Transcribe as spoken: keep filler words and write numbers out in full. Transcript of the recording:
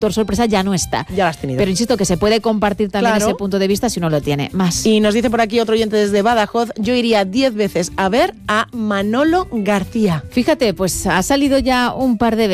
factor sorpresa ya no está. Ya lo has tenido. Pero insisto que se puede compartir también Claro. ese punto de vista si uno lo tiene. Más. Y nos dice por aquí otro oyente desde Badajoz, yo iría diez veces a ver a Manolo García. Fíjate, pues ha salido ya un par de veces.